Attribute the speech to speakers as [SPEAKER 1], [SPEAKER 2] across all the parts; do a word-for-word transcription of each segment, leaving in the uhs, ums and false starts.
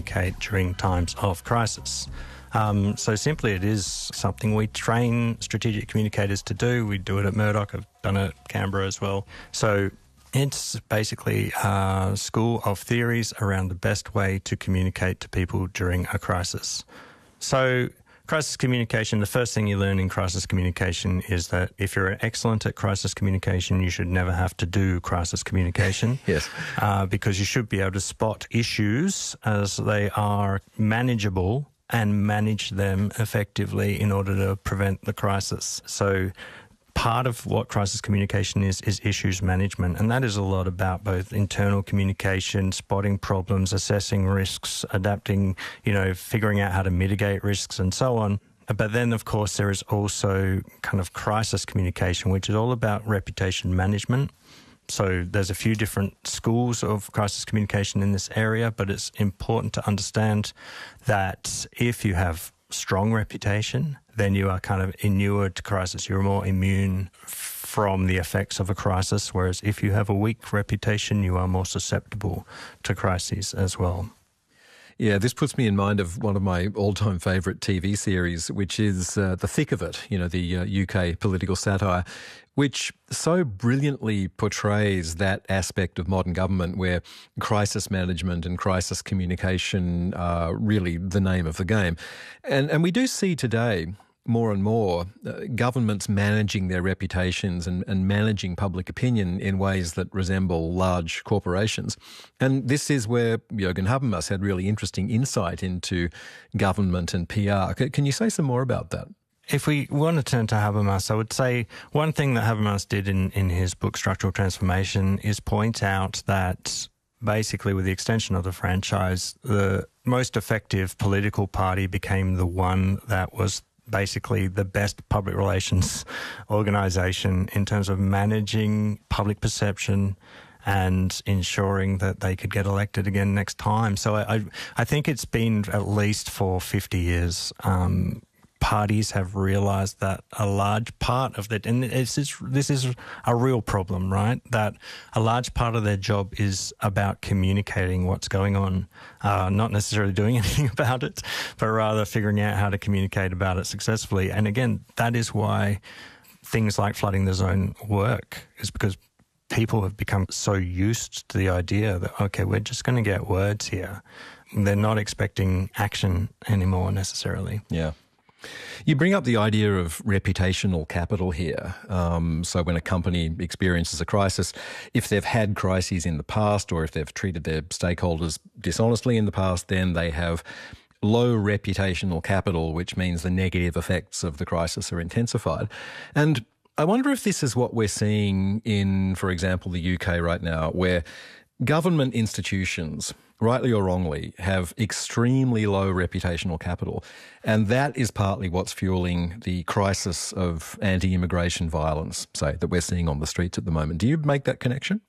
[SPEAKER 1] communicate during times of crisis. Um, so simply it is something we train strategic communicators to do. We do it at Murdoch. I've done it at Canberra as well. So it's basically a school of theories around the best way to communicate to people during a crisis. So crisis communication, the first thing you learn in crisis communication is that if you're excellent at crisis communication, you should never have to do crisis communication.
[SPEAKER 2] Yes.
[SPEAKER 1] Uh, because you should be able to spot issues as they are manageable and manage them effectively in order to prevent the crisis. So part of what crisis communication is, is issues management. And that is a lot about both internal communication, spotting problems, assessing risks, adapting, you know, figuring out how to mitigate risks and so on. But then, of course, there is also kind of crisis communication, which is all about reputation management. So there's a few different schools of crisis communication in this area, but it's important to understand that if you have strong reputation, then you are kind of inured to crisis. You're more immune from the effects of a crisis, whereas if you have a weak reputation, you are more susceptible to crises as well.
[SPEAKER 2] Yeah, this puts me in mind of one of my all-time favourite T V series, which is uh, The Thick of It, you know, the uh, U K political satire, which so brilliantly portrays that aspect of modern government where crisis management and crisis communication are really the name of the game. And, and we do see today more and more uh, governments managing their reputations and, and managing public opinion in ways that resemble large corporations. And this is where Jürgen Habermas had really interesting insight into government and P R. C- can you say some more about that?
[SPEAKER 1] If we want to turn to Habermas, I would say one thing that Habermas did in, in his book Structural Transformation is point out that basically with the extension of the franchise, the most effective political party became the one that was basically the best public relations organisation in terms of managing public perception and ensuring that they could get elected again next time. So I, I, I think it's been at least for fifty years. Um, parties have realised that a large part of that, and it's, it's, this is a real problem, right? That a large part of their job is about communicating what's going on, uh, not necessarily doing anything about it, but rather figuring out how to communicate about it successfully. And again, that is why things like flooding the zone work, is because people have become so used to the idea that, okay, we're just going to get words here. They're not expecting action anymore necessarily.
[SPEAKER 2] Yeah. You bring up the idea of reputational capital here. Um, so when a company experiences a crisis, if they've had crises in the past or if they've treated their stakeholders dishonestly in the past, then they have low reputational capital, which means the negative effects of the crisis are intensified. And I wonder if this is what we're seeing in, for example, the U K right now, where government institutions, rightly or wrongly, have extremely low reputational capital. And that is partly what's fueling the crisis of anti-immigration violence, say, that we're seeing on the streets at the moment. Do you make that connection?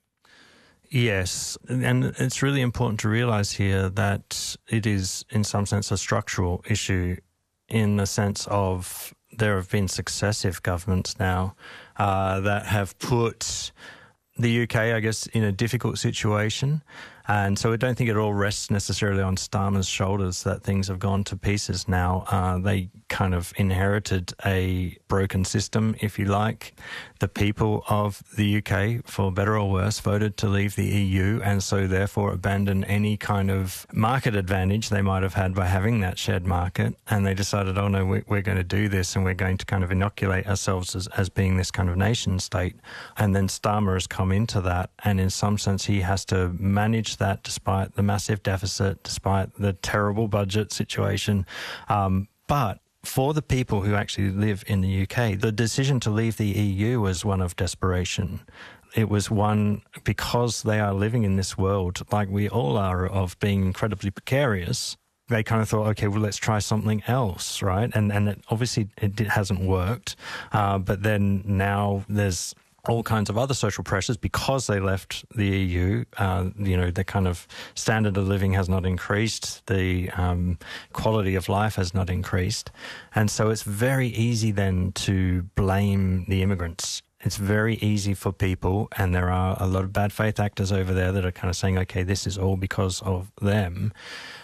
[SPEAKER 1] Yes, and it's really important to realise here that it is, in some sense, a structural issue in the sense of there have been successive governments now uh, that have put the U K, I guess, in a difficult situation. And so I don't think it all rests necessarily on Starmer's shoulders that things have gone to pieces now. Uh, they kind of inherited a broken system, if you like. The people of the U K, for better or worse, voted to leave the E U and so therefore abandoned any kind of market advantage they might have had by having that shared market. And they decided, oh no, we, we're going to do this and we're going to kind of inoculate ourselves as, as being this kind of nation state. And then Starmer has come into that, and in some sense he has to manage that despite the massive deficit, despite the terrible budget situation. Um, but for the people who actually live in the U K, the decision to leave the E U was one of desperation. It was one because they are living in this world, like we all are, of being incredibly precarious. They kind of thought, okay, well, let's try something else, right? And and it, obviously it hasn't worked. Uh, but then now there's all kinds of other social pressures because they left the E U. Uh, you know, the kind of standard of living has not increased. The um, quality of life has not increased. And so it's very easy then to blame the immigrants. It's very easy for people, and there are a lot of bad faith actors over there that are kind of saying, okay, this is all because of them.